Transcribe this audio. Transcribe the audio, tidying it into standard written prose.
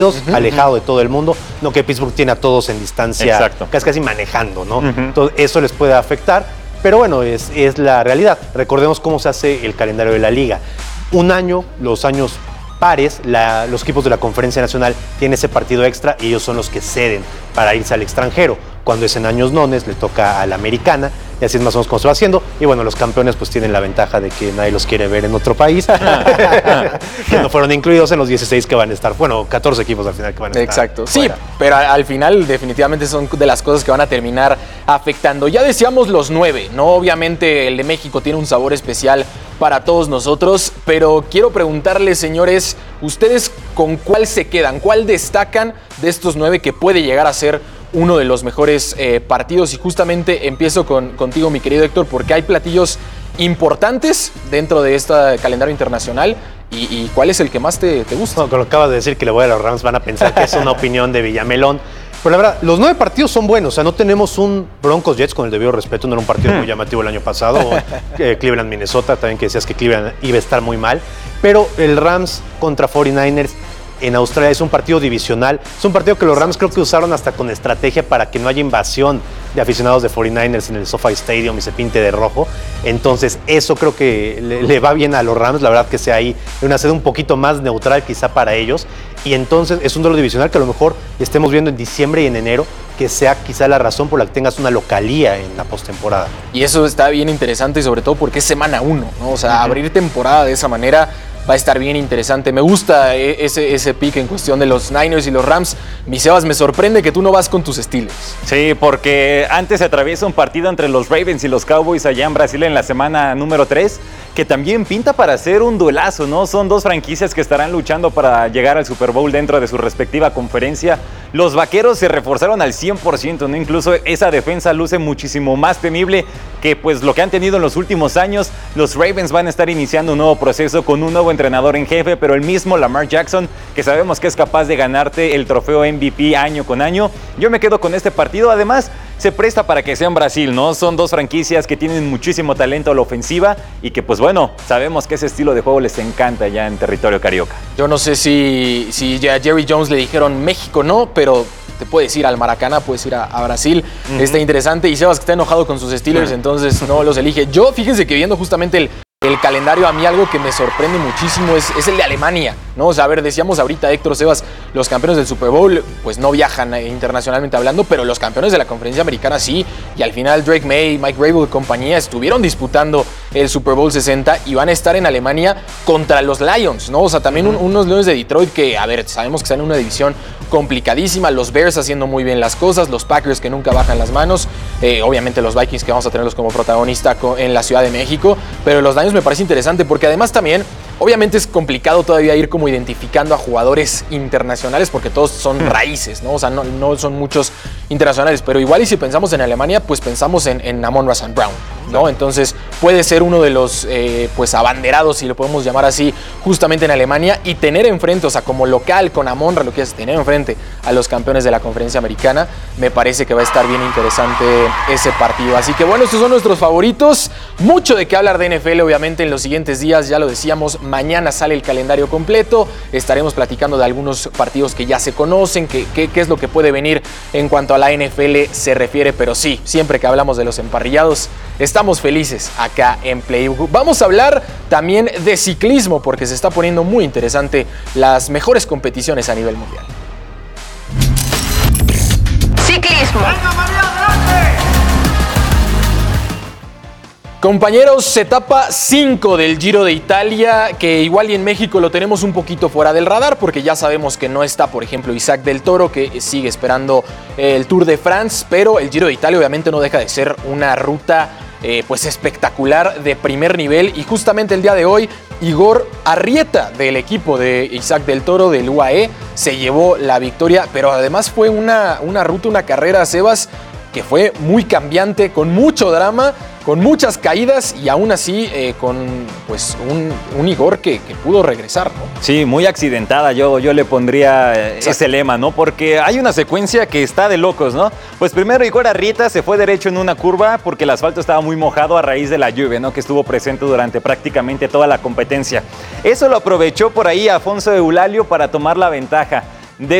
alejado de todo el mundo, no que Pittsburgh tiene a todos en distancia, casi manejando, ¿no? Entonces, eso les puede afectar, pero bueno, es la realidad. Recordemos cómo se hace el calendario de la liga. Un año, los años pares, los equipos de la Conferencia Nacional tienen ese partido extra y ellos son los que ceden para irse al extranjero. Cuando es en años nones, le toca a la americana, y así es más o menos como se va haciendo. Y bueno, los campeones pues tienen la ventaja de que nadie los quiere ver en otro país, que no fueron incluidos en los 16 que van a estar, bueno, 14 equipos al final que van a estar. Exacto, fuera. Sí, pero al final definitivamente son de las cosas que van a terminar afectando. Ya decíamos los 9, ¿no? Obviamente el de México tiene un sabor especial para todos nosotros, pero quiero preguntarles, señores, ¿ustedes con cuál se quedan? ¿Cuál destacan de estos 9 que puede llegar a ser uno de los mejores partidos? Y justamente empiezo contigo, mi querido Héctor, porque hay platillos importantes dentro de este calendario internacional. ¿Y cuál es el que más te gusta? No, con lo que acabas de decir que le voy a los Rams van a pensar que es una opinión de Villamelón. Pero la verdad, los 9 partidos son buenos. O sea, no tenemos un Broncos-Jets, con el debido respeto. No era un partido muy llamativo el año pasado. O Cleveland-Minnesota, también que decías que Cleveland iba a estar muy mal. Pero el Rams contra 49ers en Australia es un partido divisional. Es un partido que los Rams creo que usaron hasta con estrategia para que no haya invasión de aficionados de 49ers en el SoFi Stadium y se pinte de rojo. Entonces, eso creo que le va bien a los Rams. La verdad que sea ahí una sede un poquito más neutral quizá para ellos. Y entonces es un duelo divisional que a lo mejor estemos viendo en diciembre y en enero, que sea quizá la razón por la que tengas una localía en la postemporada. Y eso está bien interesante, y sobre todo porque es semana 1, ¿no? O sea, abrir temporada de esa manera va a estar bien interesante. Me gusta ese pick en cuestión de los Niners y los Rams. Mi Sebas, me sorprende que tú no vas con tus Steelers. Sí, porque antes se atraviesa un partido entre los Ravens y los Cowboys allá en Brasil en la semana número 3, que también pinta para ser un duelazo, ¿no? Son dos franquicias que estarán luchando para llegar al Super Bowl dentro de su respectiva conferencia. Los Vaqueros se reforzaron al 100%, ¿no? Incluso esa defensa luce muchísimo más temible que pues lo que han tenido en los últimos años. Los Ravens van a estar iniciando un nuevo proceso con un nuevo entrenador en jefe, pero el mismo Lamar Jackson, que sabemos que es capaz de ganarte el trofeo MVP año con año. Yo me quedo con este partido. Además, se presta para que sea en Brasil, ¿no? Son dos franquicias que tienen muchísimo talento a la ofensiva y que, pues bueno, sabemos que ese estilo de juego les encanta ya en territorio carioca. Yo no sé si ya a Jerry Jones le dijeron México no, pero te puedes ir al Maracaná, puedes ir a Brasil. Está interesante. Y Sebas, que está enojado con sus Steelers, entonces no los elige. Yo, fíjense que viendo justamente el calendario, a mí algo que me sorprende muchísimo es el de Alemania, ¿no? O sea, a ver, decíamos ahorita, Héctor, Sebas, los campeones del Super Bowl pues no viajan internacionalmente hablando, pero los campeones de la Conferencia Americana sí, y al final Drake May, Mike Vrabel y compañía estuvieron disputando el Super Bowl 60 y van a estar en Alemania contra los Lions, ¿no? O sea, también unos Leones de Detroit que, a ver, sabemos que están en una división complicadísima, los Bears haciendo muy bien las cosas, los Packers que nunca bajan las manos, obviamente los Vikings que vamos a tenerlos como protagonista en la Ciudad de México, pero los Lions me parece interesante porque además también, obviamente es complicado todavía ir como identificando a jugadores internacionales porque todos son raíces, ¿no? O sea, no son muchos internacionales, pero igual y si pensamos en Alemania, pues pensamos en Amon-Ra St. Brown, ¿no? Entonces puede ser uno de los pues abanderados, si lo podemos llamar así, justamente en Alemania, y tener enfrente, o sea, como local con Amon-Ra, lo que es tener enfrente a los campeones de la Conferencia Americana, me parece que va a estar bien interesante ese partido. Así que bueno, estos son nuestros favoritos. Mucho de qué hablar de NFL, obviamente, en los siguientes días, ya lo decíamos, mañana sale el calendario completo, estaremos platicando de algunos partidos que ya se conocen, qué es lo que puede venir en cuanto a la NFL se refiere, pero sí, siempre que hablamos de los emparrillados, estamos felices acá en Playbook. Vamos a hablar también de ciclismo, porque se está poniendo muy interesante las mejores competiciones a nivel mundial. Ciclismo. Compañeros, etapa 5 del Giro de Italia, que igual y en México lo tenemos un poquito fuera del radar, porque ya sabemos que no está, por ejemplo, Isaac del Toro, que sigue esperando el Tour de France, pero el Giro de Italia obviamente no deja de ser una ruta pues espectacular, de primer nivel, y justamente el día de hoy Igor Arrieta, del equipo de Isaac del Toro, del UAE, se llevó la victoria, pero además fue una ruta, una carrera, Sebas, que fue muy cambiante, con mucho drama, con muchas caídas y aún así con pues un Igor que pudo regresar, ¿no? Sí, muy accidentada, yo le pondría ese lema, ¿no? Porque hay una secuencia que está de locos, ¿no? Pues primero Igor Arrieta se fue derecho en una curva porque el asfalto estaba muy mojado a raíz de la lluvia, ¿no? Que estuvo presente durante prácticamente toda la competencia. Eso lo aprovechó por ahí Afonso Eulalio para tomar la ventaja.